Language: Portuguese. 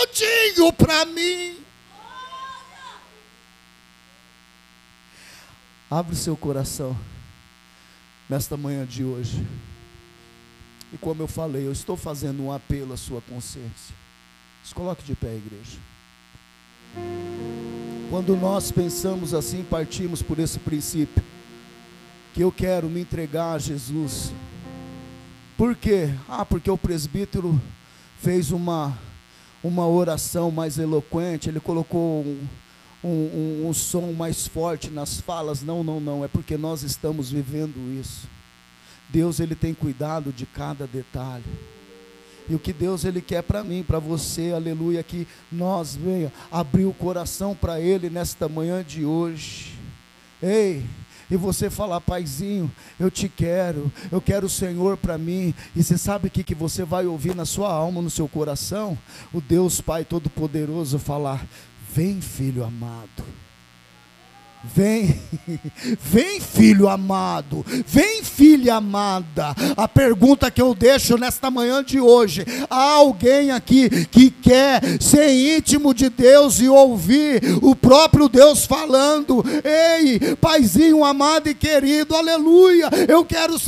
tudinho para mim. Abre o seu coração nesta manhã de hoje. E como eu falei, eu estou fazendo um apelo à sua consciência. Se coloque de pé, igreja. Quando nós pensamos assim, partimos por esse princípio, que eu quero me entregar a Jesus. Por quê? Porque o presbítero fez uma oração mais eloquente, ele colocou um som mais forte nas falas. Não, é porque nós estamos vivendo isso. Deus, Ele tem cuidado de cada detalhe, e o que Deus, Ele quer para mim, para você, aleluia, que nós venha abrir o coração para Ele nesta manhã de hoje. Ei, e você falar: Paizinho, eu te quero, eu quero o Senhor para mim. E você sabe o que você vai ouvir na sua alma, no seu coração? O Deus Pai Todo-Poderoso falar: vem, filho amado, vem, vem, filho amado, vem, filha amada. A pergunta que eu deixo nesta manhã de hoje: há alguém aqui que quer ser íntimo de Deus e ouvir o próprio Deus falando? Ei, Paizinho amado e querido, aleluia, eu quero ser